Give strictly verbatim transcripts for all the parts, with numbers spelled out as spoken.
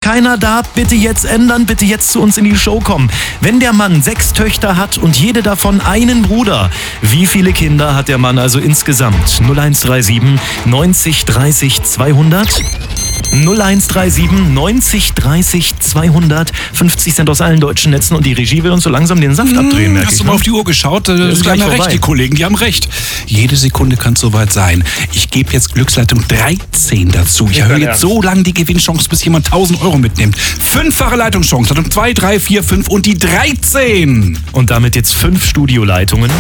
keiner da. Bitte jetzt ändern, bitte jetzt zu uns in die Show kommen. Wenn der Mann sechs Töchter hat und jede davon einen Bruder, wie viele Kinder hat der Mann also insgesamt? null eins drei sieben neunzig dreißig zweihundert null eins drei sieben neunzig dreißig zweihundert fünfzig Cent aus allen deutschen Netzen und die Regie will uns so langsam den Saft abdrehen, merke ich. Hast du mal auf die Uhr geschaut? Die haben recht, die Kollegen, die haben recht. Jede Sekunde kann es soweit sein. Ich gebe jetzt Glücksleitung dreizehn dazu. Ich erhöhe jetzt so lange die Gewinnchance, bis jemand tausend Euro mitnimmt. Fünffache Leitungschance. Leitung zwei, drei, vier, fünf und die dreizehn. Und damit jetzt fünf Studioleitungen.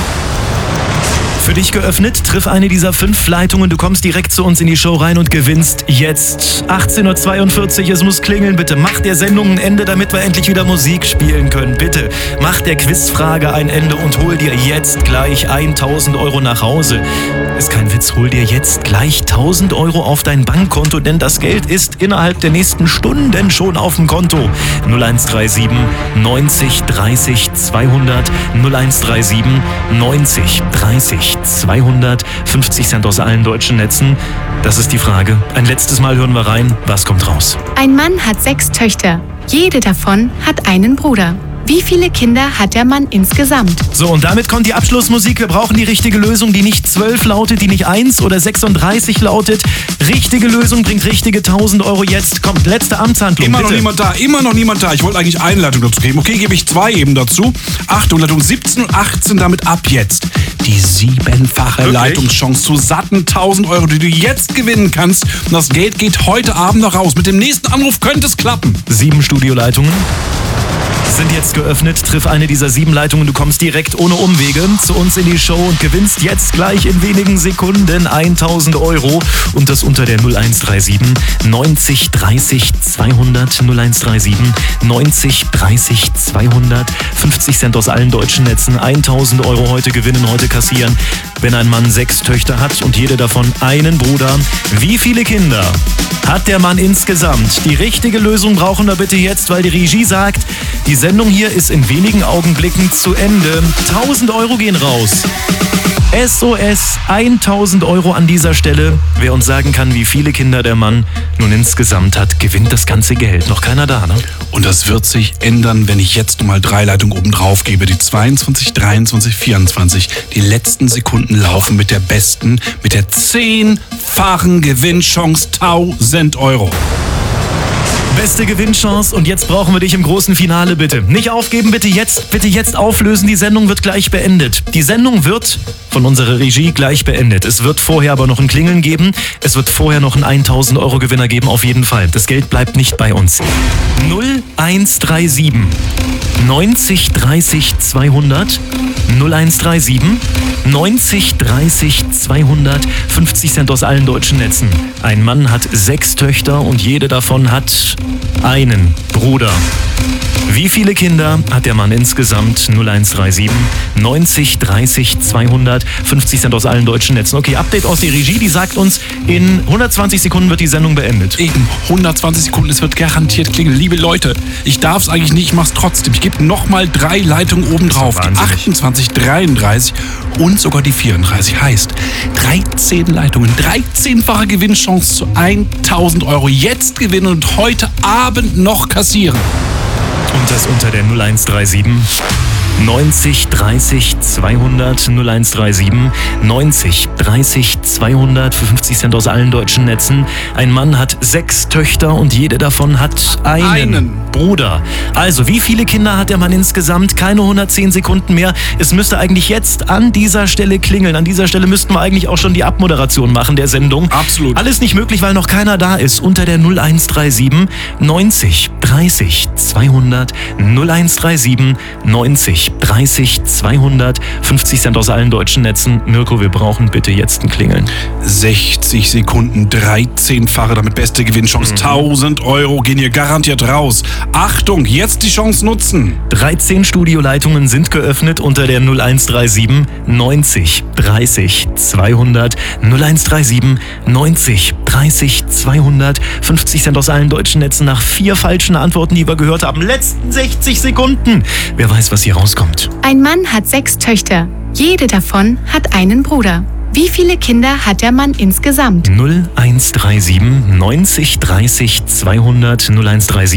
Für dich geöffnet, triff eine dieser fünf Leitungen, du kommst direkt zu uns in die Show rein und gewinnst jetzt. achtzehn Uhr zweiundvierzig, es muss klingeln, bitte. Mach der Sendung ein Ende, damit wir endlich wieder Musik spielen können. Bitte, mach der Quizfrage ein Ende und hol dir jetzt gleich tausend Euro nach Hause. Ist kein Witz, hol dir jetzt gleich tausend Euro auf dein Bankkonto, denn das Geld ist innerhalb der nächsten Stunden schon auf dem Konto. null eins drei sieben neunzig dreißig zweihundert null eins drei sieben neunzig dreißig zweihundert fünfzig Cent aus allen deutschen Netzen. Das ist die Frage. Ein letztes Mal hören wir rein. Was kommt raus? Ein Mann hat sechs Töchter. Jede davon hat einen Bruder. Wie viele Kinder hat der Mann insgesamt? So, und damit kommt die Abschlussmusik. Wir brauchen die richtige Lösung, die nicht zwölf lautet, die nicht eins oder sechsunddreißig lautet. Richtige Lösung bringt richtige tausend Euro jetzt. Kommt, letzte Amtshandlung, Immer bitte. noch niemand da, immer noch niemand da. Ich wollte eigentlich eine Leitung dazu geben. Okay, gebe ich zwei eben dazu. Achtung, Leitung siebzehn und achtzehn, damit ab jetzt. Die siebenfache Wirklich? Leitungschance zu satten tausend Euro, die du jetzt gewinnen kannst. Und das Geld geht heute Abend noch raus. Mit dem nächsten Anruf könnte es klappen. Sieben Studioleitungen sind jetzt geöffnet. Triff eine dieser sieben Leitungen. Du kommst direkt ohne Umwege zu uns in die Show und gewinnst jetzt gleich in wenigen Sekunden tausend Euro. Und das unter der null eins drei sieben neunzig dreißig zweihundert null eins drei sieben neunzig dreißig zweihundert fünfzig Cent aus allen deutschen Netzen. tausend Euro heute gewinnen, heute kassieren. Wenn ein Mann sechs Töchter hat und jede davon einen Bruder, wie viele Kinder hat der Mann insgesamt? Die richtige Lösung brauchen wir bitte jetzt, weil die Regie sagt, die Sendung hier ist in wenigen Augenblicken zu Ende. tausend Euro gehen raus. S O S, tausend Euro an dieser Stelle. Wer uns sagen kann, wie viele Kinder der Mann nun insgesamt hat, gewinnt das ganze Geld. Noch keiner da, ne? Und das wird sich ändern, wenn ich jetzt nochmal drei Leitungen oben drauf gebe. Die zweiundzwanzig, dreiundzwanzig, vierundzwanzig. Die letzten Sekunden laufen mit der besten, mit der zehnfachen Gewinnchance tausend Euro. Beste Gewinnchance und jetzt brauchen wir dich im großen Finale, bitte. Nicht aufgeben, bitte jetzt, bitte jetzt auflösen. Die Sendung wird gleich beendet. Die Sendung wird von unserer Regie gleich beendet. Es wird vorher aber noch ein Klingeln geben. Es wird vorher noch einen tausend Euro Gewinner geben, auf jeden Fall. Das Geld bleibt nicht bei uns. null eins drei sieben neunzig dreißig zweihundert null eins drei sieben neunzig dreißig zweihundert fünfzig Cent aus allen deutschen Netzen. Ein Mann hat sechs Töchter und jede davon hat einen Bruder. Wie viele Kinder hat der Mann insgesamt? null eins drei sieben neunzig dreißig zweihundert fünfzig Cent aus allen deutschen Netzen. Okay, Update aus der Regie, die sagt uns, in hundertzwanzig Sekunden wird die Sendung beendet. Eben, hundertzwanzig Sekunden, es wird garantiert klingeln. Liebe Leute, ich darf es eigentlich nicht, ich mach's trotzdem. Ich gebe nochmal drei Leitungen oben drauf. Die achtundzwanzig, dreiunddreißig und sogar die vierunddreißig. Heißt, dreizehn Leitungen, dreizehnfache Gewinnchance zu tausend Euro. Jetzt gewinnen und heute Abend noch kassieren. Und das unter der null eins drei sieben neunzig dreißig zweihundert null eins drei sieben neunzig dreißig zweihundert für fünfzig Cent aus allen deutschen Netzen. Ein Mann hat sechs Töchter und jede davon hat einen, Einen. Bruder. Also, wie viele Kinder hat der Mann insgesamt? Keine hundertzehn Sekunden mehr. Es müsste eigentlich jetzt an dieser Stelle klingeln. An dieser Stelle müssten wir eigentlich auch schon die Abmoderation machen der Sendung. Absolut. Alles nicht möglich, weil noch keiner da ist. Unter der null eins drei sieben neunzig dreißig zweihundert null eins drei sieben neunzig dreißig zweihundert fünfzig Cent aus allen deutschen Netzen. Mirko, wir brauchen bitte jetzt ein Klingeln. sechzig Sekunden, dreizehnfache, damit beste Gewinnchance. Mhm. tausend Euro gehen hier garantiert raus. Achtung, jetzt die Chance nutzen. dreizehn Studioleitungen sind geöffnet unter der null eins drei sieben neunzig dreißig zweihundert null eins drei sieben neunzig dreißig zweihundert fünfzig Cent aus allen deutschen Netzen nach vier falschen Antworten, die wir gehört haben. Letzten sechzig Sekunden. Wer weiß, was hier rauskommt. Ein Mann hat sechs Töchter. Jede davon hat einen Bruder. Wie viele Kinder hat der Mann insgesamt? null eins drei sieben neunzig dreißig zweihundert null eins drei sieben